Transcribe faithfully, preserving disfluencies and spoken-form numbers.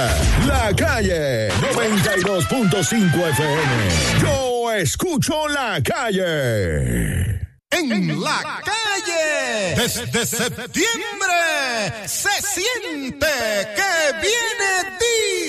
La Calle noventa y dos punto cinco F M. Yo escucho La Calle. En La Calle, desde septiembre, se siente que viene